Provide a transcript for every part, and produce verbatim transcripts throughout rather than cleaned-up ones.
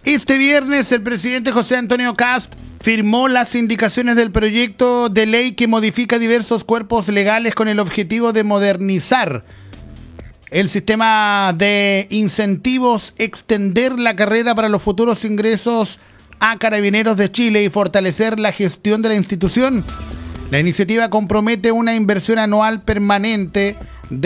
Este viernes el presidente José Antonio Kast firmó las indicaciones del proyecto de ley que modifica diversos cuerpos legales con el objetivo de modernizar el sistema de incentivos, extender la carrera para los futuros ingresos a Carabineros de Chile y fortalecer la gestión de la institución. La iniciativa compromete una inversión anual permanente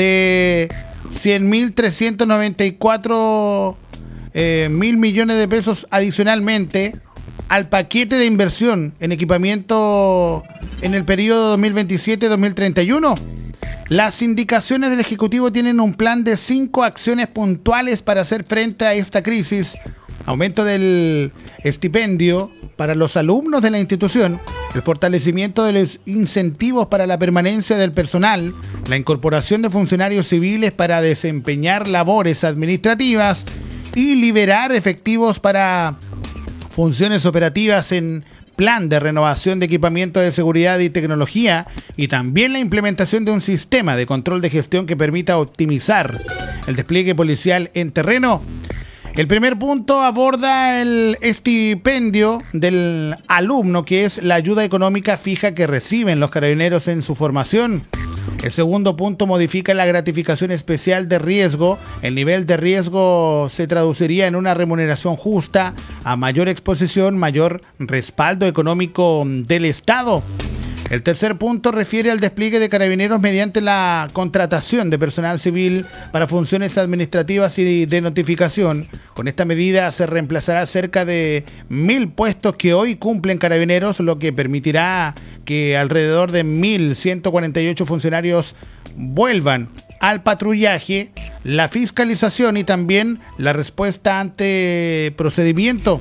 de cien mil trescientos noventa y cuatro eh, mil millones de pesos adicionalmente al paquete de inversión en equipamiento en el periodo dos mil veintisiete a dos mil treinta y uno. Las indicaciones del Ejecutivo tienen un plan de cinco acciones puntuales para hacer frente a esta crisis: aumento del estipendio para los alumnos de la institución, el fortalecimiento de los incentivos para la permanencia del personal, la incorporación de funcionarios civiles para desempeñar labores administrativas y liberar efectivos para funciones operativas en plan de renovación de equipamiento de seguridad y tecnología, y también la implementación de un sistema de control de gestión que permita optimizar el despliegue policial en terreno. El primer punto aborda el estipendio del alumno, que es la ayuda económica fija que reciben los carabineros en su formación. El segundo punto modifica la gratificación especial de riesgo. El nivel de riesgo se traduciría en una remuneración justa, a mayor exposición, mayor respaldo económico del Estado. El tercer punto refiere al despliegue de carabineros mediante la contratación de personal civil para funciones administrativas y de notificación. Con esta medida se reemplazará cerca de mil puestos que hoy cumplen carabineros, lo que permitirá que alrededor de mil ciento cuarenta y ocho funcionarios vuelvan al patrullaje, la fiscalización y también la respuesta ante procedimiento.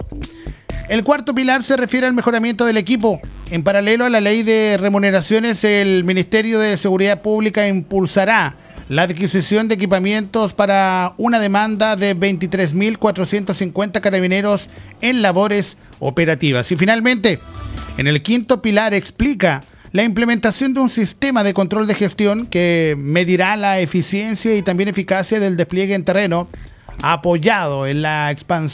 El cuarto pilar se refiere al mejoramiento del equipo. En paralelo a la ley de remuneraciones, el Ministerio de Seguridad Pública impulsará la adquisición de equipamientos para una demanda de veintitrés mil cuatrocientos cincuenta carabineros en labores operativas. Y finalmente, en el quinto pilar explica la implementación de un sistema de control de gestión que medirá la eficiencia y también eficacia del despliegue en terreno, apoyado en la expansión